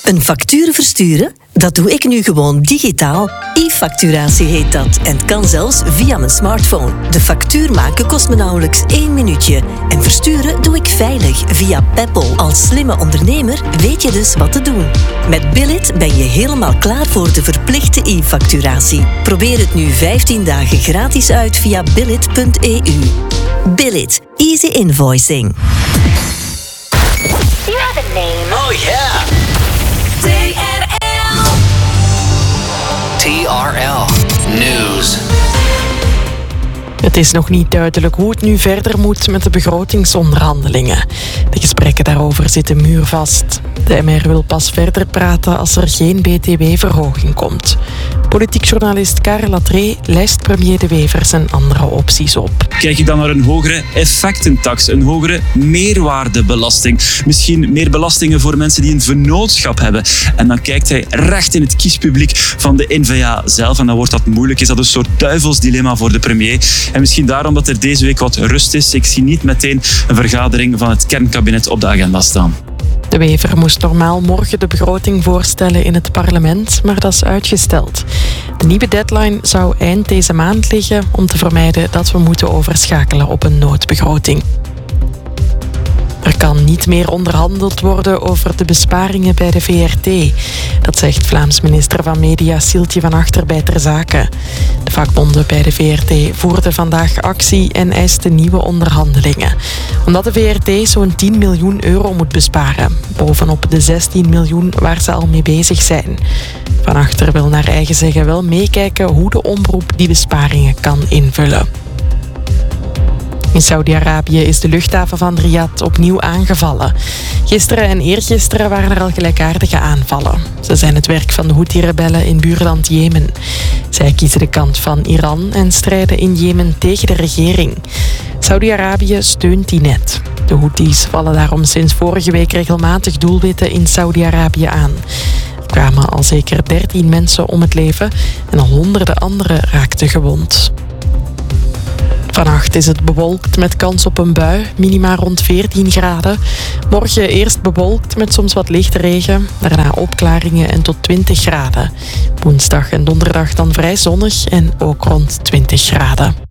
Een factuur versturen? Dat doe ik nu gewoon digitaal. E-facturatie heet dat en kan zelfs via mijn smartphone. De factuur maken kost me nauwelijks 1 minuutje. En versturen doe ik veilig via Peppol. Als slimme ondernemer weet je dus wat te doen. Met Billit ben je helemaal klaar voor de verplichte e-facturatie. Probeer het nu 15 dagen gratis uit via billit.eu. Billit. Easy invoicing. You have a name. Oh yeah. TRL News. Het is nog niet duidelijk hoe het nu verder moet met de begrotingsonderhandelingen. De gesprekken daarover zitten muurvast. De MR wil pas verder praten als er geen btw-verhoging komt. Politiek journalist Karel Latré lijst premier De Wever zijn andere opties op. Kijk je dan naar een hogere effectentax, een hogere meerwaardebelasting. Misschien meer belastingen voor mensen die een vennootschap hebben. En dan kijkt hij recht in het kiespubliek van de N-VA zelf. En dan wordt dat moeilijk. Is dat een soort duivelsdilemma voor de premier. En misschien daarom dat er deze week wat rust is. Ik zie niet meteen een vergadering van het kernkabinet op de agenda staan. De Wever moest normaal morgen de begroting voorstellen in het parlement, maar dat is uitgesteld. De nieuwe deadline zou eind deze maand liggen om te vermijden dat we moeten overschakelen op een noodbegroting. Er kan niet meer onderhandeld worden over de besparingen bij de VRT. Dat zegt Vlaams minister van Media Sieltje van Achter bij Ter Zake. De vakbonden bij de VRT voerden vandaag actie en eisten nieuwe onderhandelingen. Omdat de VRT zo'n 10 miljoen euro moet besparen. Bovenop de 16 miljoen waar ze al mee bezig zijn. Van Achter wil naar eigen zeggen wel meekijken hoe de omroep die besparingen kan invullen. In Saudi-Arabië is de luchthaven van Riyadh opnieuw aangevallen. Gisteren en eergisteren waren er al gelijkaardige aanvallen. Ze zijn het werk van de Houthi-rebellen in buurland Jemen. Zij kiezen de kant van Iran en strijden in Jemen tegen de regering. Saudi-Arabië steunt die net. De Houthis vallen daarom sinds vorige week regelmatig doelwitten in Saudi-Arabië aan. Er kwamen al zeker 13 mensen om het leven en al honderden anderen raakten gewond. Vannacht is het bewolkt met kans op een bui, minima rond 14 graden. Morgen eerst bewolkt met soms wat lichte regen, daarna opklaringen en tot 20 graden. Woensdag en donderdag dan vrij zonnig en ook rond 20 graden.